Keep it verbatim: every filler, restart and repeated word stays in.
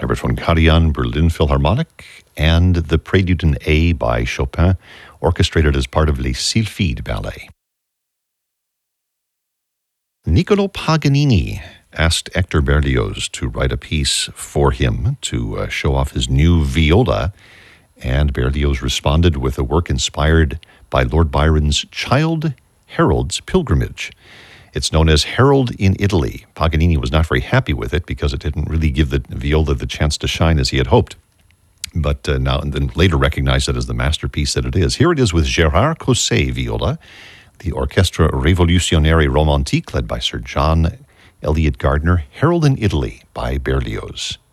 Herbert von Karajan Berlin Philharmonic, and the Prelude in A by Chopin, orchestrated as part of Les Sylphides Ballet. Niccolò Paganini asked Hector Berlioz to write a piece for him to uh, show off his new viola, and Berlioz responded with a work inspired by Lord Byron's Childe Harold's Pilgrimage. It's known as Harold in Italy. Paganini was not very happy with it because it didn't really give the viola the chance to shine as he had hoped, but uh, now and then later recognized it as the masterpiece that it is. Here it is with Gérard Cosset viola, the Orchestra Révolutionnaire Romantique led by Sir John Eliot Gardner, Harold in Italy by Berlioz.